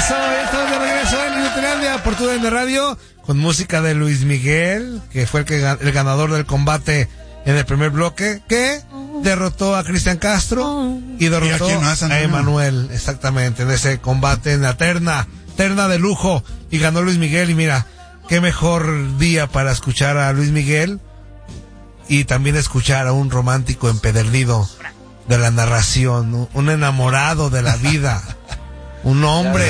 Ya estamos de regreso en Inutilandia por TUDN Radio, con música de Luis Miguel, que fue el ganador del combate en el primer bloque, que derrotó a Cristian Castro y derrotó a Emanuel, exactamente, en ese combate en la terna de lujo, y ganó Luis Miguel. Y mira, qué mejor día para escuchar a Luis Miguel y también escuchar a un romántico empedernido de la narración, un enamorado de la vida. Un hombre,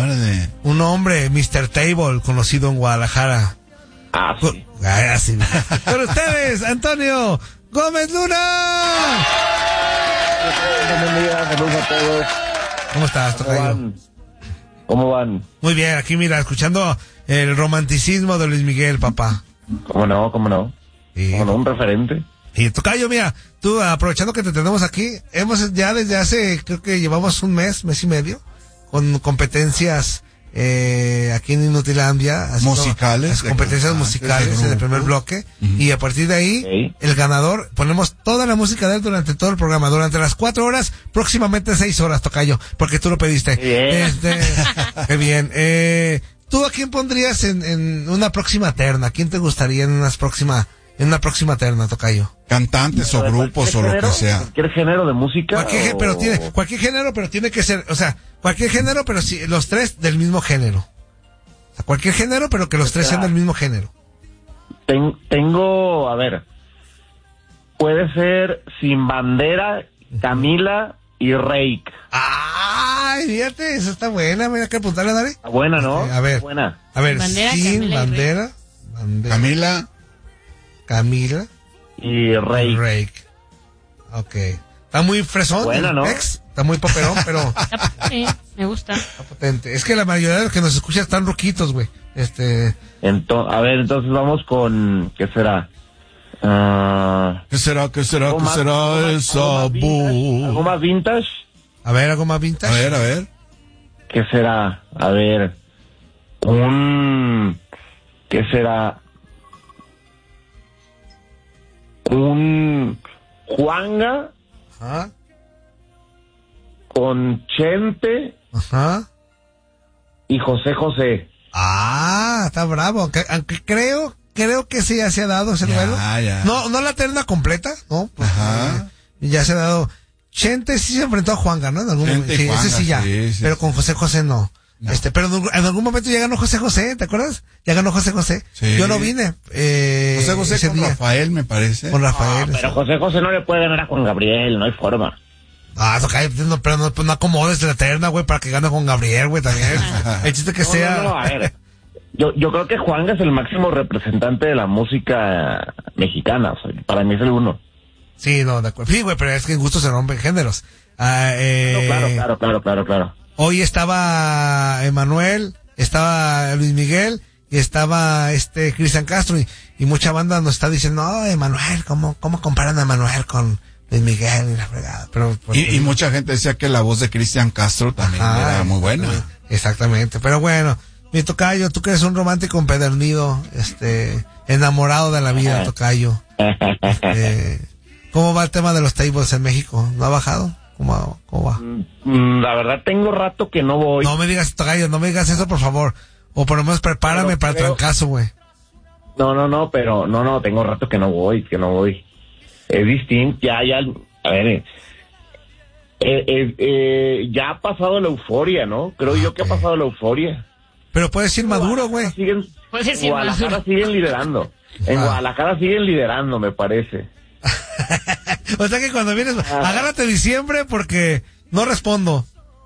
Mr. Table, conocido en Guadalajara. Sí. Así. Con ustedes, Antonio Gómez Luna. Buen día, saludos a todos. ¿Cómo estás, tocayo? ¿Cómo van? Muy bien, aquí mira, escuchando el romanticismo de Luis Miguel, papá. ¿Cómo no? Sí. ¿Cómo no? Un referente. Y tocayo, mira, tú, aprovechando que te tenemos aquí, hemos ya desde hace, creo que llevamos un mes y medio, con competencias aquí en Inutilandia, musicales, competencias musicales en el primer bloque, y a partir de ahí el ganador, ponemos toda la música de él durante todo el programa, durante las 4 horas, próximamente 6 horas, tocayo, porque tú lo pediste. Qué bien. ¿Tú a quién pondrías en una próxima terna? ¿Quién te gustaría en una próxima terna, tocayo? Cantantes o grupos o lo que sea. ¿Cualquier género de música? Cualquier género, pero tiene que ser, o sea, cualquier género, pero sí, los tres del mismo género. O sea, cualquier género, pero que los tres sean del mismo género. Tengo, a ver, puede ser Sin Bandera, Camila y Reik. Ay, fíjate, esa está buena, mira que apuntarle, dale. Está buena, ¿no? A ver, buena. A ver, Bandera, Sin Camila Bandera, Camila y Reik. Ok. Está muy fresón. Buena, ¿no? Está muy poperón, pero... Sí, me gusta. Está potente. Es que la mayoría de los que nos escuchan están ruquitos, güey. Entonces vamos con... ¿Qué será? ¿Qué será esa voz? ¿Algo más vintage? A ver, algo más vintage. A ver. ¿Qué será? A ver... ¿Qué será? Juanga. Ajá. Con Chente. Ajá. Y José. Está bravo. Aunque creo que sí ya se ha dado ese duelo. Ya. No la terna completa, ¿no? Pues, ajá. Ya se ha dado. Chente sí se enfrentó a Juanga, ¿no? En algún momento. Sí, Juanga, ese sí ya. sí, pero con José no. No. Pero en algún momento ya ganó José, ¿te acuerdas? Ya ganó José. Sí. Yo no vine. José ese con día. Rafael, me parece. Con Rafael. Pero José no le puede ganar a Juan Gabriel, no hay forma. Tocayo, pero no acomodes la terna, güey, para que gane con Gabriel, güey, también. El chiste que sea... No, a ver. Yo creo que Juanga es el máximo representante de la música mexicana, o sea, para mí es el uno. Sí, no, de acuerdo. Sí, güey, pero es que en gusto se rompen géneros. Claro. Hoy estaba Emanuel, estaba Luis Miguel y estaba Cristian Castro y mucha banda nos está diciendo, no, Emanuel, ¿cómo comparan a Emanuel con Luis Miguel y la fregada? Pero y mucha gente decía que la voz de Cristian Castro también era muy buena. Exactamente, pero bueno, mi tocayo, tú que eres un romántico empedernido, enamorado de la vida, tocayo. ¿Cómo va el tema de los tables en México? ¿No ha bajado? ¿Cómo va? La verdad tengo rato que no voy. No me digas, tocayo, no me digas eso, por favor. O por lo menos prepárame para el trancazo, güey. No, tengo rato que no voy. Es distinto, ya, a ver, ya ha pasado la euforia, ¿no? Creo yo que ha pasado la euforia. Pero puedes ir Maduro, güey. En Guadalajara siguen liderando. En Guadalajara siguen liderando, me parece. O sea que cuando vienes, agárrate diciembre porque no respondo.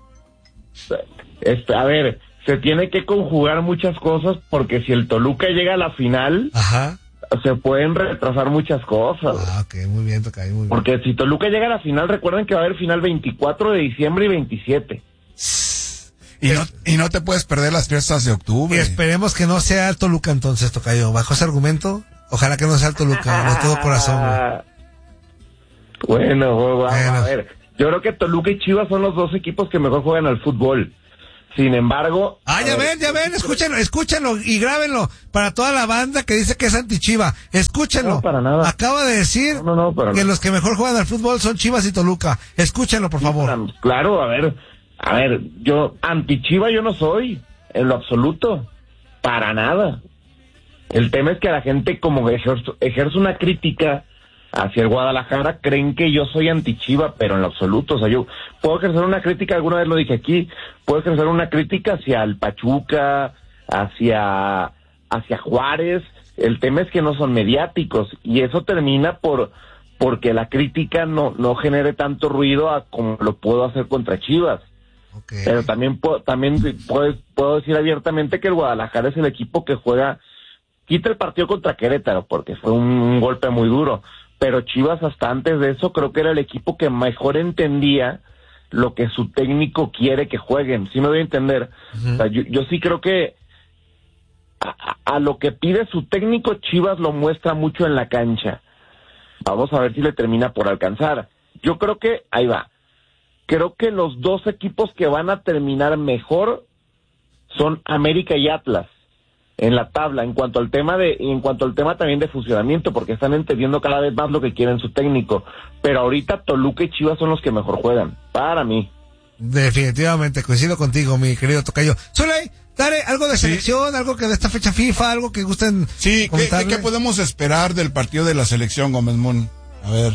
A ver, se tiene que conjugar muchas cosas porque si el Toluca llega a la final, se pueden retrasar muchas cosas. Ok, muy bien, tocayo, muy bien. Porque si Toluca llega a la final, recuerden que va a haber final 24 de diciembre y 27. Y no te puedes perder las fiestas de octubre. Y esperemos que no sea el Toluca entonces, tocayo. Bajo ese argumento, ojalá que no sea el Toluca, de todo corazón, güey. Bueno, a ver. Yo creo que Toluca y Chivas son los dos equipos que mejor juegan al fútbol. Sin embargo... Ya ven, escúchenlo y grábenlo para toda la banda que dice que es anti-Chiva. Escúchenlo. No, para nada. Acaba de decir que los que mejor juegan al fútbol son Chivas y Toluca. Escúchenlo, por favor. Claro, a ver, A ver, yo anti-Chiva yo no soy, en lo absoluto, para nada. El tema es que la gente como ejerce una crítica hacia el Guadalajara, creen que yo soy anti-Chiva, pero en lo absoluto, o sea, yo puedo ejercer una crítica, alguna vez lo dije aquí, puedo ejercer una crítica hacia el Pachuca, hacia Juárez. El tema es que no son mediáticos, y eso termina porque la crítica no genere tanto ruido como lo puedo hacer contra Chivas. Okay. Pero también puedo decir abiertamente que el Guadalajara es el equipo que juega, quita el partido contra Querétaro, porque fue un golpe muy duro, pero Chivas hasta antes de eso creo que era el equipo que mejor entendía lo que su técnico quiere que jueguen, ¿sí me doy a entender? Uh-huh. O sea, yo sí creo que a lo que pide su técnico, Chivas lo muestra mucho en la cancha. Vamos a ver si le termina por alcanzar. Yo creo que, ahí va, creo que los dos equipos que van a terminar mejor son América y Atlas en la tabla, en cuanto al tema también de funcionamiento, porque están entendiendo cada vez más lo que quieren su técnico. Pero ahorita Toluca y Chivas son los que mejor juegan, para mí. Definitivamente, coincido contigo, mi querido tocayo. Zuley, dale algo de selección, algo que de esta fecha FIFA, algo que gusten. Sí, ¿qué podemos esperar del partido de la selección, Gómez Moon? A ver.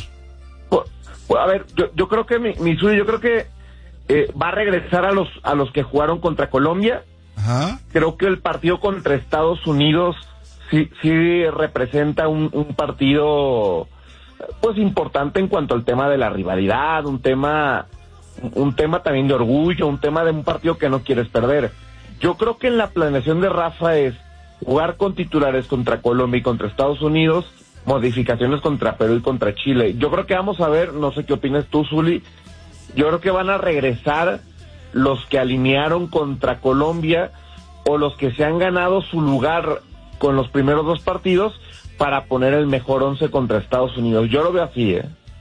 A ver, yo creo que mi Zuley, yo creo que va a regresar a los que jugaron contra Colombia. Ajá. Creo que el partido contra Estados Unidos sí representa un partido pues importante en cuanto al tema de la rivalidad, un tema también de orgullo, un tema de un partido que no quieres perder. Yo creo que en la planeación de Rafa es jugar con titulares contra Colombia y contra Estados Unidos, modificaciones contra Perú y contra Chile. Yo creo que vamos a ver, no sé qué opinas tú, Zuli, yo creo que van a regresar los que alinearon contra Colombia o los que se han ganado su lugar con los primeros dos partidos para poner el mejor 11 contra Estados Unidos. Yo lo veo así,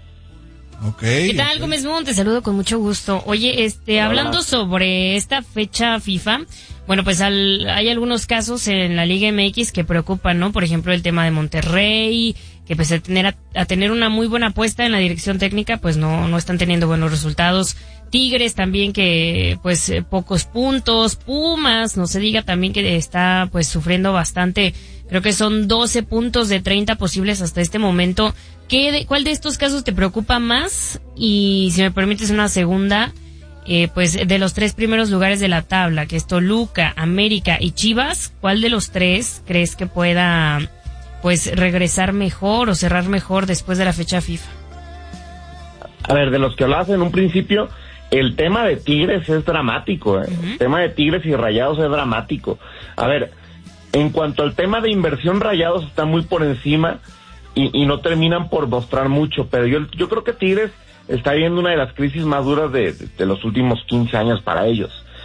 ¿Qué tal, Gómez Moon? Te saludo con mucho gusto. Oye, hablando sobre esta fecha FIFA, bueno, pues hay algunos casos en la Liga MX que preocupan, ¿no? Por ejemplo, el tema de Monterrey, que pese a tener una muy buena apuesta en la dirección técnica, pues no están teniendo buenos resultados. Tigres también, que pues pocos puntos. Pumas, no se diga, también que está pues sufriendo bastante. Creo que son 12 puntos de 30 posibles hasta este momento. ¿Cuál de estos casos te preocupa más? Y si me permites una segunda, pues de los tres primeros lugares de la tabla, que es Toluca, América y Chivas, ¿cuál de los tres crees que pueda pues regresar mejor o cerrar mejor después de la fecha FIFA? A ver, de los que hablabas en un principio, el tema de Tigres es dramático, El tema de Tigres y Rayados es dramático. A ver, en cuanto al tema de inversión, Rayados está muy por encima y no terminan por mostrar mucho, pero yo creo que Tigres está viviendo una de las crisis más duras de los últimos 15 años para ellos.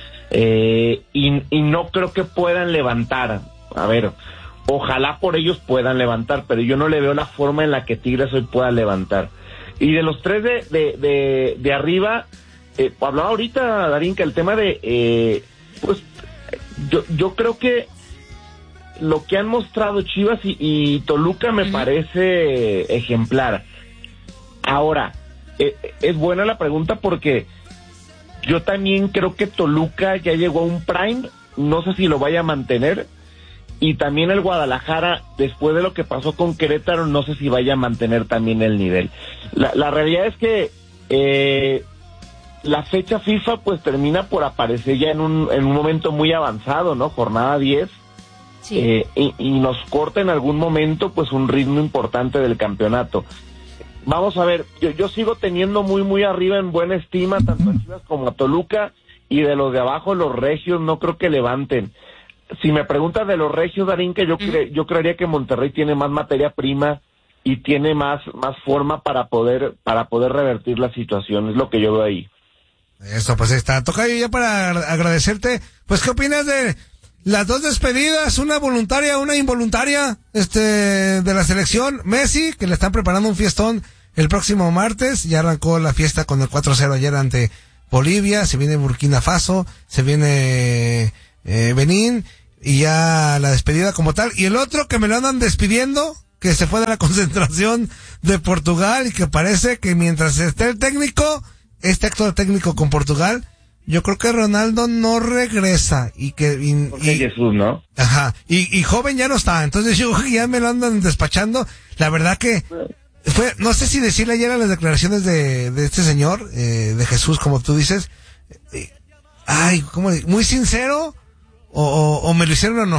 Y no creo que puedan levantar. A ver, ojalá por ellos puedan levantar, pero yo no le veo la forma en la que Tigres hoy pueda levantar. Y de los tres de arriba, hablaba ahorita, Darín, que el tema de, pues, yo creo que lo que han mostrado Chivas y Toluca me parece ejemplar. Ahora, es buena la pregunta porque yo también creo que Toluca ya llegó a un prime, no sé si lo vaya a mantener, y también el Guadalajara, después de lo que pasó con Querétaro, no sé si vaya a mantener también el nivel. La realidad es que la fecha FIFA pues termina por aparecer ya en un momento muy avanzado, ¿no? Jornada 10. Sí. Y nos corta en algún momento pues un ritmo importante del campeonato. Vamos a ver, yo sigo teniendo muy arriba en buena estima tanto a Chivas como a Toluca, y de los de abajo, los regios, no creo que levanten. Si me preguntas de los regios, Darín, que yo creería que Monterrey tiene más materia prima y tiene más forma para poder revertir la situación, es lo que yo veo ahí. Eso, pues está. Tocayo, ya para agradecerte, pues ¿qué opinas de las dos despedidas, una voluntaria, una involuntaria, de la selección? Messi, que le están preparando un fiestón el próximo martes, ya arrancó la fiesta con el 4-0 ayer ante Bolivia, se viene Burkina Faso, se viene Benín, y ya la despedida como tal. Y el otro que me lo andan despidiendo, que se fue de la concentración de Portugal, y que parece que mientras esté el técnico, este actor técnico con Portugal, yo creo que Ronaldo no regresa y que Jesús, ¿no? Ajá, y joven ya no está, entonces yo ya me lo andan despachando. La verdad que no sé si decirle ayer a las declaraciones de este señor, de Jesús, como tú dices, muy sincero, o me lo hicieron